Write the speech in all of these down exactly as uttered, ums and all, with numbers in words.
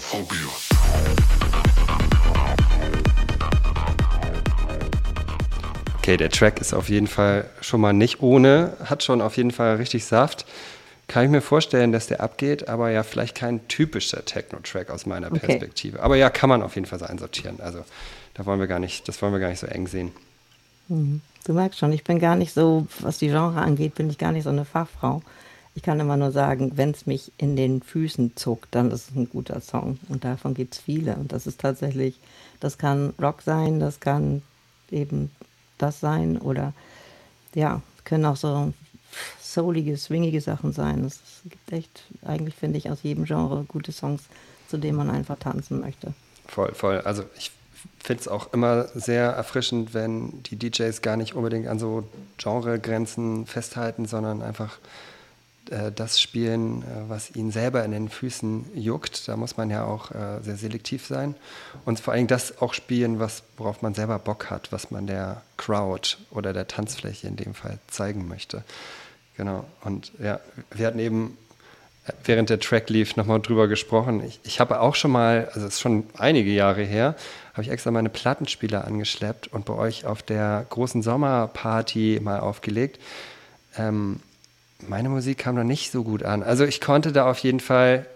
Okay, der Track ist auf jeden Fall schon mal nicht ohne, hat schon auf jeden Fall richtig Saft. Kann ich mir vorstellen, dass der abgeht, aber ja, vielleicht kein typischer Techno-Track aus meiner Okay. Perspektive. Aber ja, kann man auf jeden Fall so einsortieren. Also da wollen wir gar nicht, das wollen wir gar nicht so eng sehen. Mhm. Du merkst schon, ich bin gar nicht so, was die Genre angeht, bin ich gar nicht so eine Fachfrau. Ich kann immer nur sagen, wenn es mich in den Füßen zuckt, dann ist es ein guter Song. Und davon gibt es viele. Und das ist tatsächlich, das kann Rock sein, das kann eben das sein oder ja, können auch so soulige, swingige Sachen sein. Es gibt echt, eigentlich finde ich, aus jedem Genre gute Songs, zu denen man einfach tanzen möchte. Voll, voll. Also ich finde es auch immer sehr erfrischend, wenn die D Js gar nicht unbedingt an so Genregrenzen festhalten, sondern einfach äh, das spielen, äh, was ihnen selber in den Füßen juckt. Da muss man ja auch äh, sehr selektiv sein. Und vor allem das auch spielen, was, worauf man selber Bock hat, was man der Crowd oder der Tanzfläche in dem Fall zeigen möchte. Genau. Und ja, wir hatten eben während der Track lief nochmal drüber gesprochen. Ich, ich habe auch schon mal, also es ist schon einige Jahre her, habe ich extra meine Plattenspieler angeschleppt und bei euch auf der großen Sommerparty mal aufgelegt. Ähm, meine Musik kam da nicht so gut an. Also ich konnte da auf jeden Fall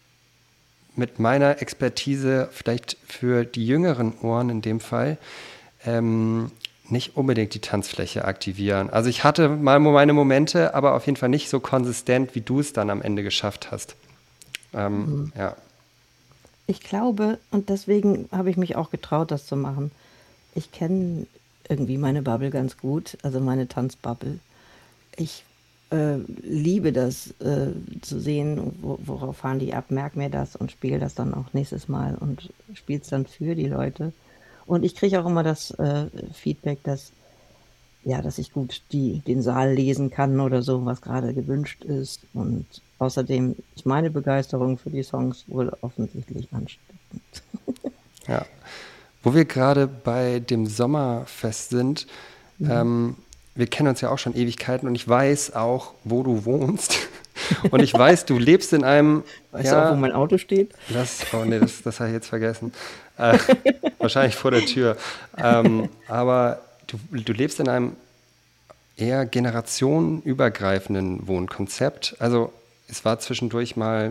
mit meiner Expertise, vielleicht für die jüngeren Ohren in dem Fall, ähm, nicht unbedingt die Tanzfläche aktivieren. Also ich hatte mal meine Momente, aber auf jeden Fall nicht so konsistent, wie du es dann am Ende geschafft hast. Ähm, Mhm. ja. Ich glaube, und deswegen habe ich mich auch getraut, das zu machen. Ich kenne irgendwie meine Bubble ganz gut, also meine Tanzbubble. Ich äh, liebe das äh, zu sehen, wo, worauf fahren die ab, merk mir das und spiele das dann auch nächstes Mal und spiele es dann für die Leute. Und ich kriege auch immer das äh, Feedback, dass, ja, dass ich gut die, den Saal lesen kann oder so, was gerade gewünscht ist. Und außerdem ist meine Begeisterung für die Songs wohl offensichtlich ansteckend. Ja. Wo wir gerade bei dem Sommerfest sind, Mhm. ähm, wir kennen uns ja auch schon Ewigkeiten und ich weiß auch, wo du wohnst. Und ich weiß, du lebst in einem, Weißt du auch, wo ja, mein Auto steht? das, oh nee, das, das habe ich jetzt vergessen. Äh, wahrscheinlich vor der Tür. Ähm, aber du, du lebst in einem eher generationenübergreifenden Wohnkonzept. Also es war zwischendurch mal,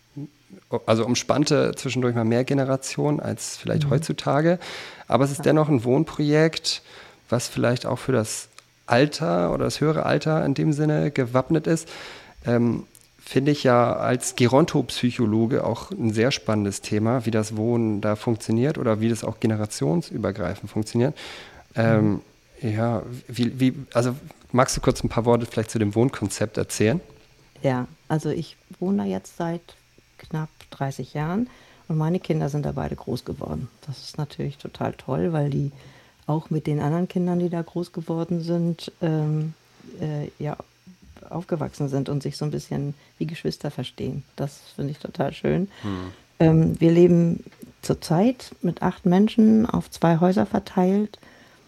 also umspannte zwischendurch mal mehr Generationen als vielleicht Mhm. heutzutage. Aber es ist Ja. dennoch ein Wohnprojekt, was vielleicht auch für das Alter oder das höhere Alter in dem Sinne gewappnet ist. Ähm, Finde ich ja als Gerontopsychologe auch ein sehr spannendes Thema, wie das Wohnen da funktioniert oder wie das auch generationsübergreifend funktioniert. Mhm. Ähm, ja, wie, wie, also magst du kurz ein paar Worte vielleicht zu dem Wohnkonzept erzählen? Ja, also ich wohne da jetzt seit knapp dreißig Jahren und meine Kinder sind da beide groß geworden. Das ist natürlich total toll, weil die auch mit den anderen Kindern, die da groß geworden sind, ähm, äh, ja, aufgewachsen sind und sich so ein bisschen wie Geschwister verstehen. Das finde ich total schön. Hm. Ähm, wir leben zurzeit mit acht Menschen auf zwei Häuser verteilt,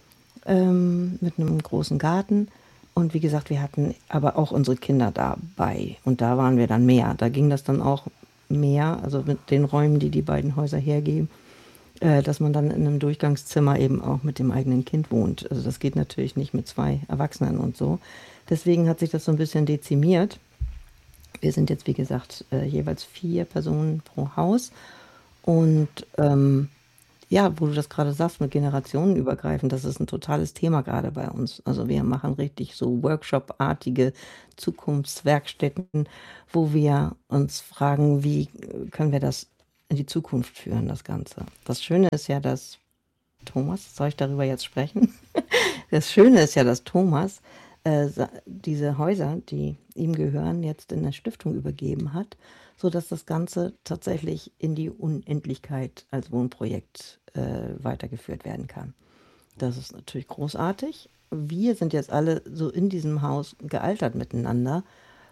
ähm, mit einem großen Garten. Und wie gesagt, wir hatten aber auch unsere Kinder dabei. Und da waren wir dann mehr. Da ging das dann auch mehr, also mit den Räumen, die die beiden Häuser hergeben, äh, dass man dann in einem Durchgangszimmer eben auch mit dem eigenen Kind wohnt. Also das geht natürlich nicht mit zwei Erwachsenen und so. Deswegen hat sich das so ein bisschen dezimiert. Wir sind jetzt, wie gesagt, äh, jeweils vier Personen pro Haus. Und ähm, ja, wo du das gerade sagst, mit generationenübergreifend, das ist ein totales Thema gerade bei uns. Also wir machen richtig so Workshop-artige Zukunftswerkstätten, wo wir uns fragen, wie äh, können wir das in die Zukunft führen, das Ganze. Das Schöne ist ja, dass Thomas, soll ich darüber jetzt sprechen? Das Schöne ist ja, dass Thomas äh, sa- diese Häuser, die ihm gehören, jetzt in eine Stiftung übergeben hat, sodass das Ganze tatsächlich in die Unendlichkeit als Wohnprojekt äh, weitergeführt werden kann. Das ist natürlich großartig. Wir sind jetzt alle so in diesem Haus gealtert miteinander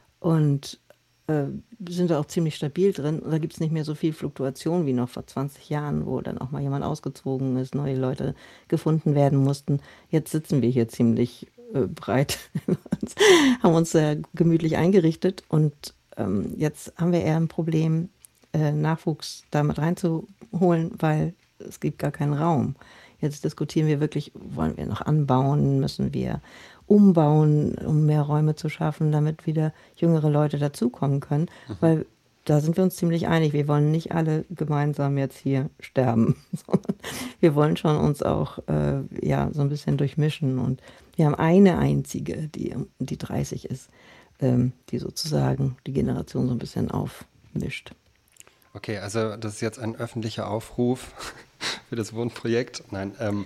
und äh, sind da auch ziemlich stabil drin. Und da gibt es nicht mehr so viel Fluktuation wie noch vor zwanzig Jahren, wo dann auch mal jemand ausgezogen ist, neue Leute gefunden werden mussten. Jetzt sitzen wir hier ziemlich äh, breit, haben uns sehr gemütlich eingerichtet und ähm, jetzt haben wir eher ein Problem, äh, Nachwuchs damit reinzuholen, weil es gibt gar keinen Raum. Jetzt diskutieren wir wirklich, wollen wir noch anbauen, müssen wir umbauen, um mehr Räume zu schaffen, damit wieder jüngere Leute dazukommen können, mhm. weil da sind wir uns ziemlich einig. Wir wollen nicht alle gemeinsam jetzt hier sterben, sondern wir wollen schon uns auch äh, ja, so ein bisschen durchmischen. Und wir haben eine einzige, die, die dreißig ist, ähm, die sozusagen die Generation so ein bisschen aufmischt. Okay, also das ist jetzt ein öffentlicher Aufruf für das Wohnprojekt. Nein, ähm,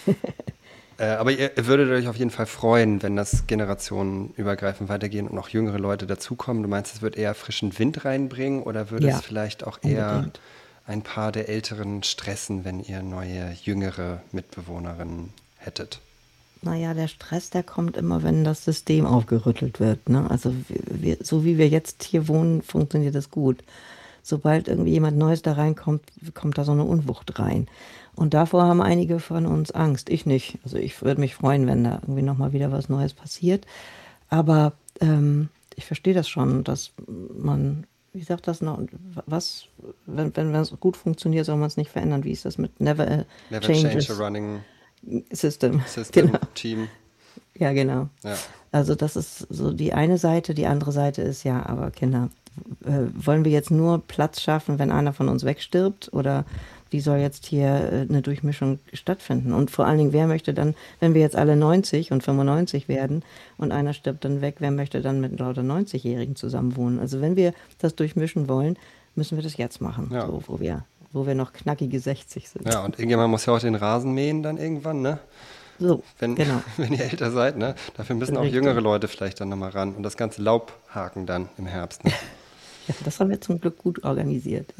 äh, aber ihr würdet euch auf jeden Fall freuen, wenn das generationenübergreifend weitergehen und noch jüngere Leute dazukommen. Du meinst, es wird eher frischen Wind reinbringen oder würde ja, es vielleicht auch eher unbedingt. Ein paar der Älteren stressen, wenn ihr neue, jüngere Mitbewohnerinnen hättet? Naja, der Stress, der kommt immer, wenn das System aufgerüttelt wird. Ne? Also wir, so wie wir jetzt hier wohnen, funktioniert das gut. Sobald irgendwie jemand Neues da reinkommt, kommt da so eine Unwucht rein. Und davor haben einige von uns Angst. Ich nicht. Also ich würde mich freuen, wenn da irgendwie nochmal wieder was Neues passiert. Aber ähm, ich verstehe das schon, dass man, wie sagt das noch, was, wenn, wenn es gut funktioniert, soll man es nicht verändern. Wie ist das mit Never, uh, Never change a running System. System, genau. Team. Ja, genau. Ja. Also das ist so die eine Seite. Die andere Seite ist ja, aber Kinder, äh, wollen wir jetzt nur Platz schaffen, wenn einer von uns wegstirbt? Oder wie soll jetzt hier äh, eine Durchmischung stattfinden? Und vor allen Dingen, wer möchte dann, wenn wir jetzt alle neunzig und fünfundneunzig werden und einer stirbt dann weg, wer möchte dann mit lauter neunzigjährigen zusammenwohnen? Also wenn wir das durchmischen wollen, müssen wir das jetzt machen, ja. so, wo wir, wo wir noch knackige sechzig sind. Ja, und irgendjemand muss ja auch den Rasen mähen dann irgendwann, ne? So, wenn, genau. wenn ihr älter seid, ne? Dafür müssen auch Richtig. jüngere Leute vielleicht dann nochmal ran und das ganze Laub haken dann im Herbst. Ne? Ja, das haben wir zum Glück gut organisiert.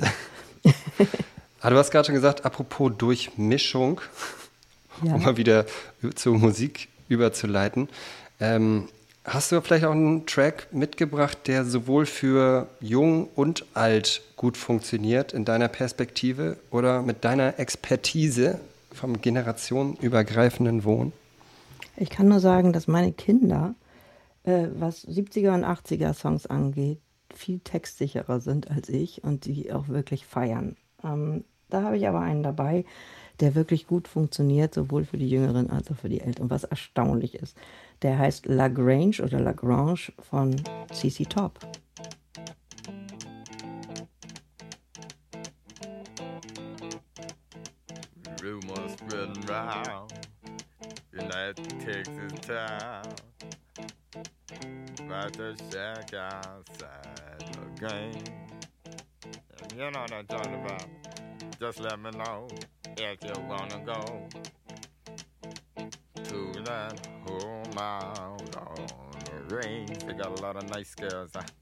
Ah, du hast gerade schon gesagt, apropos Durchmischung, ja. um mal wieder zur Musik überzuleiten. Ähm, hast du vielleicht auch einen Track mitgebracht, der sowohl für jung und alt gut funktioniert in deiner Perspektive oder mit deiner Expertise vom generationenübergreifenden Wohnen? Ich kann nur sagen, dass meine Kinder, äh, was siebziger und achtziger Songs angeht, viel textsicherer sind als ich und die auch wirklich feiern. Ähm, da habe ich aber einen dabei, der wirklich gut funktioniert, sowohl für die Jüngeren als auch für die Älteren, was erstaunlich ist. Der heißt Lagrange oder Lagrange von C C Top. Rumors spreading round in that Texas town about the shack outside the game. And you know what I'm talking about. Just let me know if you wanna go to that home out on the range. They got a lot of nice girls.